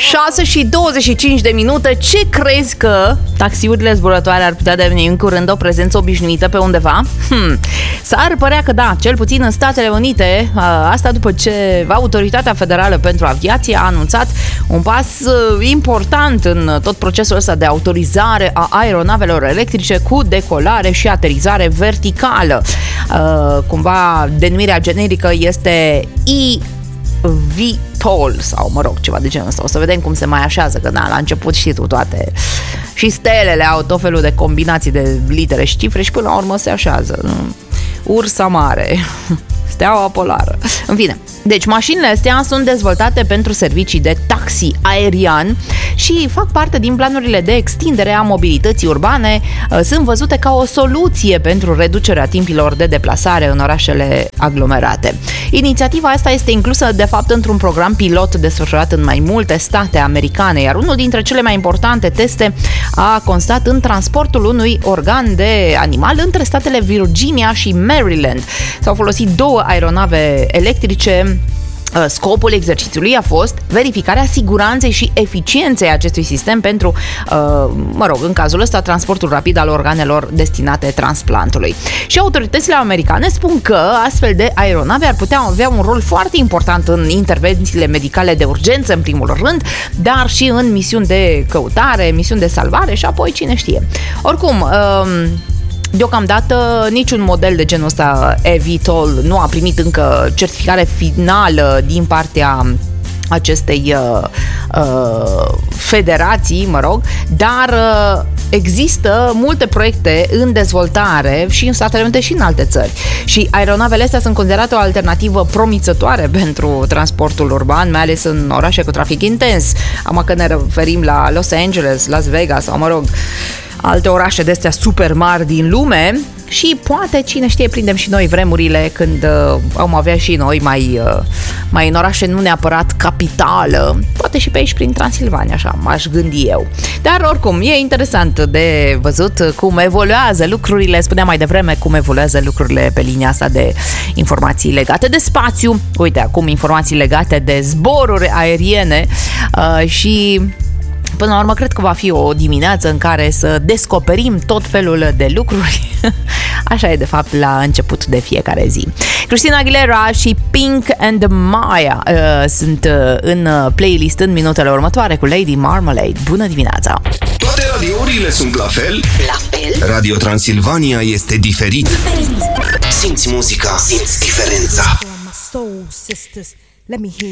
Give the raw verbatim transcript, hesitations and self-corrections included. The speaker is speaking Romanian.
șase și douăzeci și cinci de minute. Ce crezi că taxiurile zburătoare ar putea deveni în curând o prezență obișnuită pe undeva? Hmm. S-ar părea că da, cel puțin în Statele Unite. Asta după ce Autoritatea Federală pentru Aviație a anunțat un pas important în tot procesul ăsta de autorizare a aeronavelor electrice cu decolare și aterizare verticală. Cumva denumirea generică este E V TOL sau, mă rog, ceva de genul ăsta. O să vedem cum se mai așează, că da, la început știi tu toate. Și stelele au tot felul de combinații de litere și cifre și până la urmă se așează. Ursa mare, steaua polară. În fine, deci mașinile astea sunt dezvoltate pentru servicii de taxi aerian și fac parte din planurile de extindere a mobilității urbane. Sunt văzute ca o soluție pentru reducerea timpilor de deplasare în orașele aglomerate. Inițiativa asta este inclusă, de fapt, într-un program pilot desfășurat în mai multe state americane, iar unul dintre cele mai importante teste a constat în transportul unui organ de animal între statele Virginia și Maryland. S-au folosit două aeronave electrice. Scopul exercițiului a fost verificarea siguranței și eficienței acestui sistem pentru, mă rog, în cazul ăsta, transportul rapid al organelor destinate transplantului. Și autoritățile americane spun că astfel de aeronave ar putea avea un rol foarte important în intervențiile medicale de urgență, în primul rând, dar și în misiuni de căutare, misiuni de salvare și apoi cine știe. Oricum, deocamdată niciun model de genul ăsta E V TOL nu a primit încă certificare finală din partea acestei uh, uh, federații, mă rog, dar uh, există multe proiecte în dezvoltare și în Statele Unite și în alte țări. Și aeronavele astea sunt considerate o alternativă promițătoare pentru transportul urban, mai ales în orașe cu trafic intens. Am că ne referim la Los Angeles, Las Vegas sau, mă rog, alte orașe de astea super mari din lume și poate, cine știe, prindem și noi vremurile când uh, am avea și noi mai, uh, mai în orașe nu neapărat capitală, poate și pe aici prin Transilvania, așa m-aș gândi eu. Dar oricum, e interesant de văzut cum evoluează lucrurile, spuneam mai devreme cum evoluează lucrurile pe linia asta de informații legate de spațiu, uite acum informații legate de zboruri aeriene uh, și până la urmă, cred că va fi o dimineață în care să descoperim tot felul de lucruri. Așa e, de fapt, la început de fiecare zi. Christina Aguilera și Pink and Maya uh, sunt uh, în playlist în minutele următoare cu Lady Marmalade. Bună dimineața! Toate radiourile sunt la fel? La fel? Radio Transilvania este diferit. Diferit. Simți muzica, simți diferența.